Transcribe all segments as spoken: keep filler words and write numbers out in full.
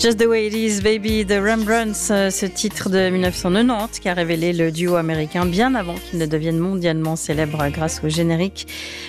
Just the way it is, baby, de Rembrandts, ce titre de mille neuf cent quatre-vingt-dix qui a révélé le duo américain bien avant qu'il ne devienne mondialement célèbre grâce au générique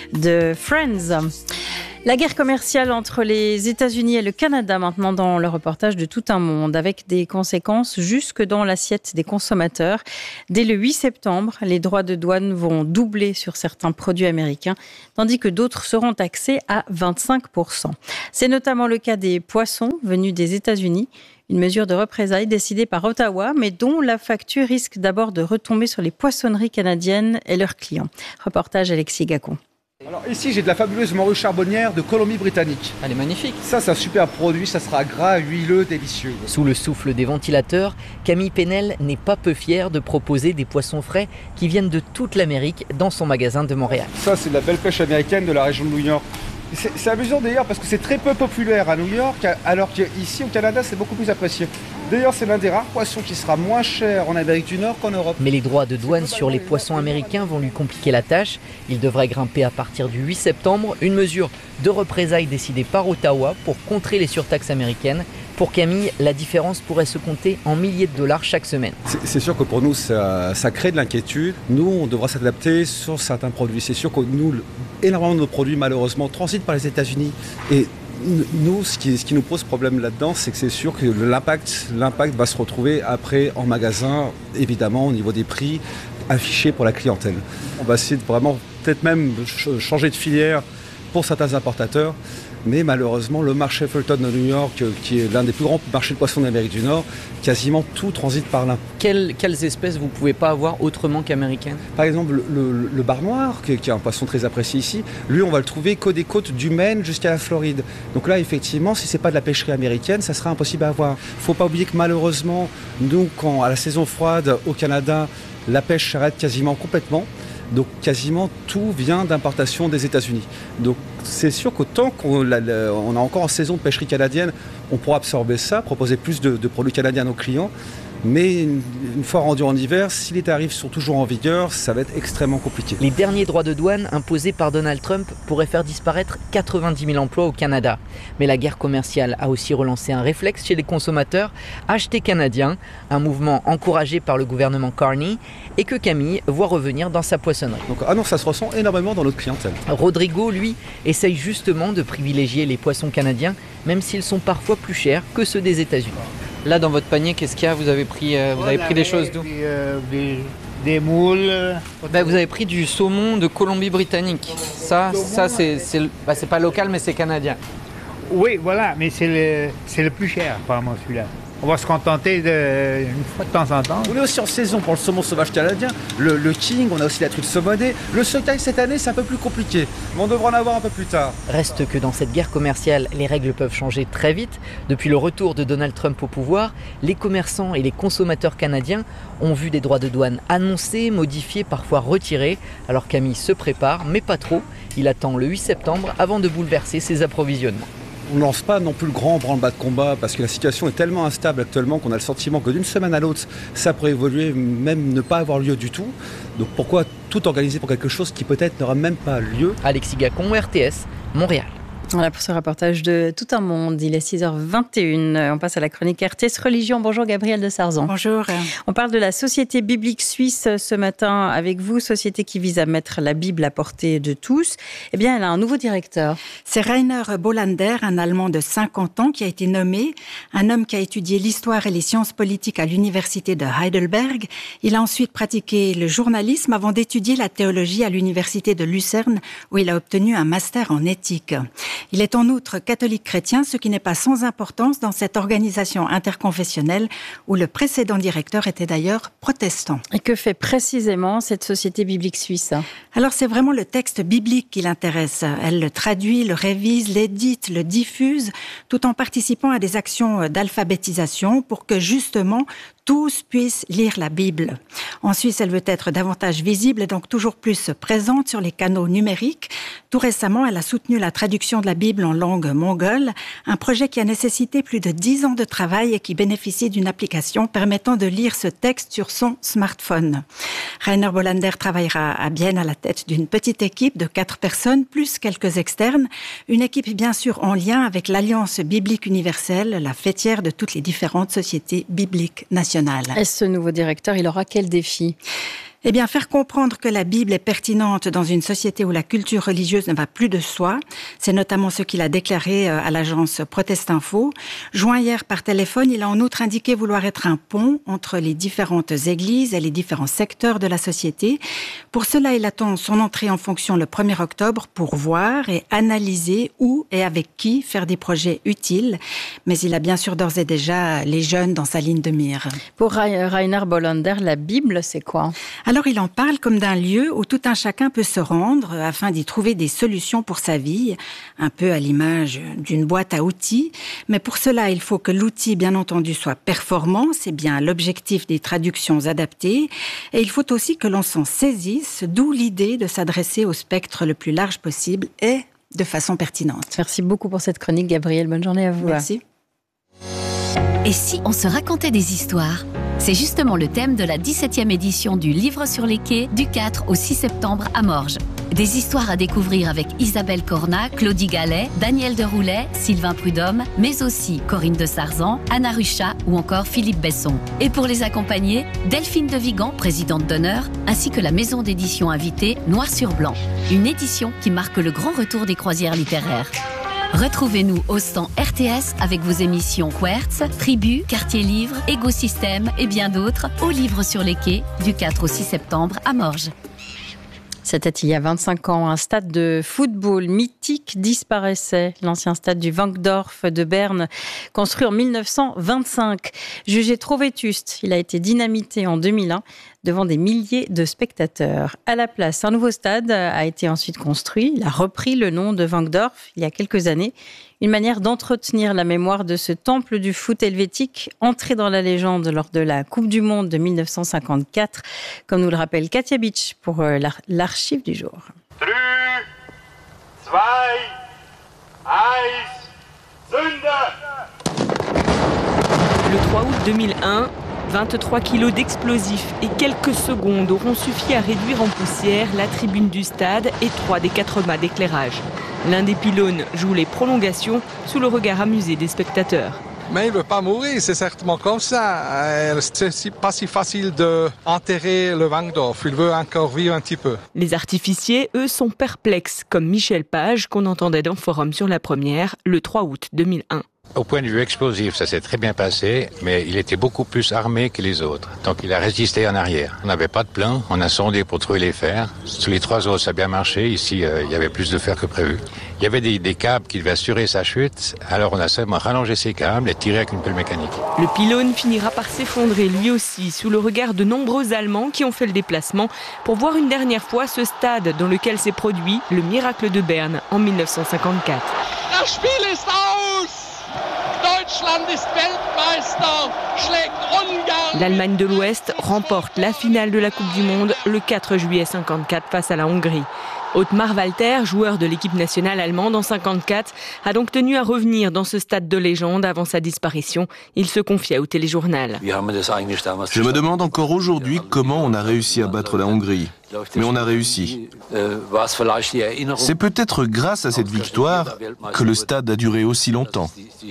de Friends. La guerre commerciale entre les États-Unis et le Canada maintenant dans le reportage de Tout un monde, avec des conséquences jusque dans l'assiette des consommateurs. Dès le huit septembre, les droits de douane vont doubler sur certains produits américains, tandis que d'autres seront taxés à vingt-cinq pour cent. C'est notamment le cas des poissons venus des États-Unis. Une mesure de représailles décidée par Ottawa, mais dont la facture risque d'abord de retomber sur les poissonneries canadiennes et leurs clients. Reportage Alexis Gacon. Alors ici j'ai de la fabuleuse morue charbonnière de Colombie-Britannique. Elle est magnifique. Ça c'est un super produit, ça sera gras, huileux, délicieux. Sous le souffle des ventilateurs, Camille Penel n'est pas peu fière de proposer des poissons frais qui viennent de toute l'Amérique dans son magasin de Montréal. Ça c'est de la belle pêche américaine de la région de New York. C'est, c'est amusant d'ailleurs parce que c'est très peu populaire à New York, alors qu'ici au Canada c'est beaucoup plus apprécié. D'ailleurs c'est l'un des rares poissons qui sera moins cher en Amérique du Nord qu'en Europe. Mais les droits de douane sur les poissons américains vont lui compliquer la tâche. Il devrait grimper à partir du huit septembre, une mesure de représailles décidée par Ottawa pour contrer les surtaxes américaines. Pour Camille, la différence pourrait se compter en milliers de dollars chaque semaine. C'est, c'est sûr que pour nous, ça, ça crée de l'inquiétude. Nous, on devra s'adapter sur certains produits. C'est sûr que nous, énormément de nos produits, malheureusement, transitent par les États-Unis. Et nous, ce qui, ce qui nous pose problème là-dedans, c'est que c'est sûr que l'impact, l'impact va se retrouver après en magasin, évidemment, au niveau des prix affichés pour la clientèle. On va essayer de vraiment, peut-être même, changer de filière pour certains importateurs. Mais malheureusement, le marché Fulton de New York, qui est l'un des plus grands marchés de poissons d'Amérique du Nord, quasiment tout transite par là. Quelles, quelles espèces vous ne pouvez pas avoir autrement qu'américaines ? Par exemple, le, le, le bar noir, qui, qui est un poisson très apprécié ici, lui, on va le trouver qu'aux des côtes du Maine jusqu'à la Floride. Donc là, effectivement, si ce n'est pas de la pêcherie américaine, ça sera impossible à avoir. Il ne faut pas oublier que malheureusement, nous, quand à la saison froide au Canada, la pêche s'arrête quasiment complètement. Donc quasiment tout vient d'importation des États-Unis. Donc c'est sûr qu'autant qu'on a, on a encore en saison de pêcherie canadienne, on pourra absorber ça, proposer plus de, de produits canadiens à nos clients. Mais une, une fois rendu en hiver, si les tarifs sont toujours en vigueur, ça va être extrêmement compliqué. Les derniers droits de douane imposés par Donald Trump pourraient faire disparaître quatre-vingt-dix mille emplois au Canada. Mais la guerre commerciale a aussi relancé un réflexe chez les consommateurs, acheter canadien, un mouvement encouragé par le gouvernement Carney et que Camille voit revenir dans sa poissonnerie. Donc, ah non, ça se ressent énormément dans notre clientèle. Rodrigo, lui, essaye justement de privilégier les poissons canadiens, même s'ils sont parfois plus chers que ceux des États-Unis. Là, dans votre panier, qu'est-ce qu'il y a ? Vous avez pris, euh, vous avez pris des choses d'où ? euh, des, des moules. Ben, vous avez pris du saumon de Colombie-Britannique. Ça, ça c'est, c'est, ben, c'est pas local, mais c'est canadien. Oui, voilà, mais c'est le, c'est le plus cher, apparemment, celui-là. On va se contenter de, une fois de temps en temps. On est aussi en saison pour le saumon sauvage canadien, le, le king, on a aussi la truite saumonée. Le sockeye cette année, c'est un peu plus compliqué, mais on devra en avoir un peu plus tard. Reste que dans cette guerre commerciale, les règles peuvent changer très vite. Depuis le retour de Donald Trump au pouvoir, les commerçants et les consommateurs canadiens ont vu des droits de douane annoncés, modifiés, parfois retirés. Alors Camille se prépare, mais pas trop. Il attend le huit septembre avant de bouleverser ses approvisionnements. On ne lance pas non plus le grand branle-bas de combat parce que la situation est tellement instable actuellement qu'on a le sentiment que d'une semaine à l'autre, ça pourrait évoluer, même ne pas avoir lieu du tout. Donc pourquoi tout organiser pour quelque chose qui peut-être n'aura même pas lieu ? Alexis Gacon, R T S, Montréal. Voilà pour ce reportage de Tout un monde. Il est six heures vingt et une. On passe à la chronique R T S Religion. Bonjour Gabrielle de Sarzan. Bonjour. On parle de la Société biblique suisse ce matin avec vous, société qui vise à mettre la Bible à portée de tous. Eh bien, elle a un nouveau directeur. C'est Rainer Bolander, un Allemand de cinquante ans qui a été nommé, un homme qui a étudié l'histoire et les sciences politiques à l'université de Heidelberg. Il a ensuite pratiqué le journalisme avant d'étudier la théologie à l'université de Lucerne où il a obtenu un master en éthique. Il est en outre catholique chrétien, ce qui n'est pas sans importance dans cette organisation interconfessionnelle où le précédent directeur était d'ailleurs protestant. Et que fait précisément cette Société biblique suisse ? Alors c'est vraiment le texte biblique qui l'intéresse. Elle le traduit, le révise, l'édite, le diffuse, tout en participant à des actions d'alphabétisation pour que justement tous puissent lire la Bible. En Suisse, elle veut être davantage visible et donc toujours plus présente sur les canaux numériques. Tout récemment, elle a soutenu la traduction de la Bible en langue mongole, un projet qui a nécessité plus de dix ans de travail et qui bénéficie d'une application permettant de lire ce texte sur son smartphone. Rainer Bolander travaillera à Bienne à la tête d'une petite équipe de quatre personnes, plus quelques externes. Une équipe bien sûr en lien avec l'Alliance biblique universelle, la fêtière de toutes les différentes sociétés bibliques nationales. Et ce nouveau directeur, il aura quel défi ? Eh bien, faire comprendre que la Bible est pertinente dans une société où la culture religieuse ne va plus de soi. C'est notamment ce qu'il a déclaré à l'agence Protestinfo. Joint hier par téléphone, il a en outre indiqué vouloir être un pont entre les différentes églises et les différents secteurs de la société. Pour cela, il attend son entrée en fonction le premier octobre pour voir et analyser où et avec qui faire des projets utiles. Mais il a bien sûr d'ores et déjà les jeunes dans sa ligne de mire. Pour Rainer Bolander, la Bible, c'est quoi ? Alors il en parle comme d'un lieu où tout un chacun peut se rendre afin d'y trouver des solutions pour sa vie, un peu à l'image d'une boîte à outils. Mais pour cela, il faut que l'outil, bien entendu, soit performant. C'est bien l'objectif des traductions adaptées. Et il faut aussi que l'on s'en saisisse, d'où l'idée de s'adresser au spectre le plus large possible et de façon pertinente. Merci beaucoup pour cette chronique, Gabrielle. Bonne journée à vous. Merci. Et si on se racontait des histoires ? C'est justement le thème de la dix-septième édition du Livre sur les quais du quatre au six septembre à Morges. Des histoires à découvrir avec Isabelle Cornat, Claudie Gallet, Daniel de Roulet, Sylvain Prudhomme, mais aussi Corinne de Sarzan, Anna Ruchat ou encore Philippe Besson. Et pour les accompagner, Delphine de Vigan, présidente d'honneur, ainsi que la maison d'édition invitée Noir sur Blanc. Une édition qui marque le grand retour des croisières littéraires. Retrouvez-nous au stand R T S avec vos émissions Quertz, Tribu, Quartier Livre, Écosystème et bien d'autres au Livre sur les quais du quatre au six septembre à Morges. C'était il y a vingt-cinq ans, un stade de football mythique disparaissait. L'ancien stade du Wankdorf de Berne, construit en mille neuf cent vingt-cinq. Jugé trop vétuste, il a été dynamité en deux mille un devant des milliers de spectateurs. À la place, un nouveau stade a été ensuite construit. Il a repris le nom de Wankdorf il y a quelques années. Une manière d'entretenir la mémoire de ce temple du foot helvétique entré dans la légende lors de la Coupe du Monde de mille neuf cent cinquante-quatre, comme nous le rappelle Katia Beach pour l'archive du jour. trois, deux, un, Zünde! Le trois août deux mille un, vingt-trois kilos d'explosifs et quelques secondes auront suffi à réduire en poussière la tribune du stade et trois des quatre mâts d'éclairage. L'un des pylônes joue les prolongations sous le regard amusé des spectateurs. Mais il ne veut pas mourir, c'est certainement comme ça. C'est pas si facile d'enterrer le Wankdorf, il veut encore vivre un petit peu. Les artificiers, eux, sont perplexes, comme Michel Page, qu'on entendait dans Forum sur la Première, le trois août deux mille un. Au point de vue explosif, ça s'est très bien passé, mais il était beaucoup plus armé que les autres. Donc il a résisté en arrière. On n'avait pas de plan, on a sondé pour trouver les fers. Sur les trois autres, ça a bien marché. Ici, euh, il y avait plus de fer que prévu. Il y avait des, des câbles qui devaient assurer sa chute. Alors on a seulement rallongé ces câbles et tiré avec une pelle mécanique. Le pylône finira par s'effondrer lui aussi, sous le regard de nombreux Allemands qui ont fait le déplacement pour voir une dernière fois ce stade dans lequel s'est produit le miracle de Berne en mille neuf cent cinquante-quatre. Das Spiel ist aus! Deutschland ist Weltmeister, schlägt Ungarn. L'Allemagne de l'Ouest remporte la finale de la Coupe du Monde le quatre juillet cinquante-quatre face à la Hongrie. Otmar Walter, joueur de l'équipe nationale allemande en cinquante-quatre, a donc tenu à revenir dans ce stade de légende avant sa disparition. Il se confiait au téléjournal. Je me demande encore aujourd'hui comment on a réussi à battre la Hongrie. Mais on a réussi. C'est peut-être grâce à cette victoire que le stade a duré aussi longtemps.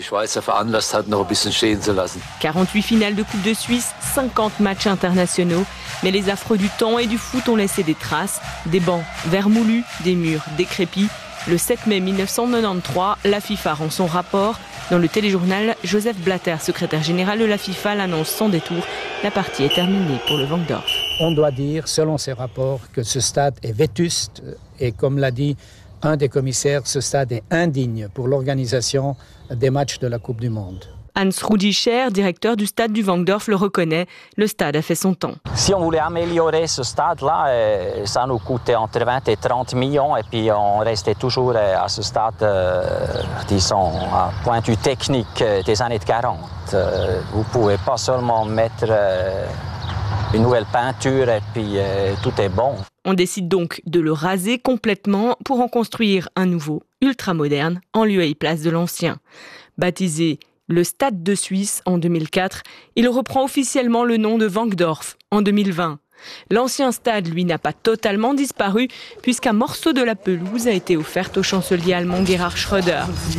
quarante-huit finales de Coupe de Suisse, cinquante matchs internationaux. Mais les affreux du temps et du foot ont laissé des traces. Des bancs vermoulus, des murs décrépits. Le sept mai mille neuf cent quatre-vingt-treize, la FIFA rend son rapport. Dans le téléjournal, Joseph Blatter, secrétaire général de la FIFA, l'annonce sans détour. La partie est terminée pour le Wankdorf. On doit dire, selon ces rapports, que ce stade est vétuste et, comme l'a dit un des commissaires, ce stade est indigne pour l'organisation des matchs de la Coupe du Monde. Hans-Rudi Scher, directeur du stade du Wankdorf, le reconnaît. Le stade a fait son temps. Si on voulait améliorer ce stade-là, ça nous coûtait entre vingt et trente millions et puis on restait toujours à ce stade, euh, disons, à point de vue technique des années quarante. Euh, vous ne pouvez pas seulement mettre euh, une nouvelle peinture et puis euh, tout est bon. On décide donc de le raser complètement pour en construire un nouveau, ultra moderne, en lieu et place de l'ancien. Baptisé le Stade de Suisse en deux mille quatre, il reprend officiellement le nom de Wankdorf en deux mille vingt. L'ancien stade, lui, n'a pas totalement disparu puisqu'un morceau de la pelouse a été offert au chancelier allemand Gerhard Schröder.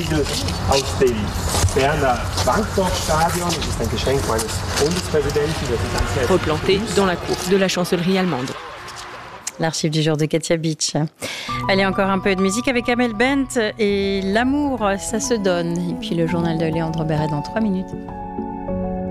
Replanté dans la cour de la chancellerie allemande. L'archive du jour de Katia Beach. Allez, encore un peu de musique avec Amel Bent et l'amour, ça se donne. Et puis le journal de Léandre Béret dans trois minutes.